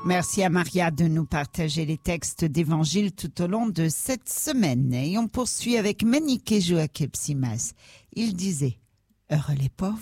Merci à Maria de nous partager les textes d'évangile tout au long de cette semaine. Et on poursuit avec Maniké Joachim Simas. Il disait « Heureux les pauvres ».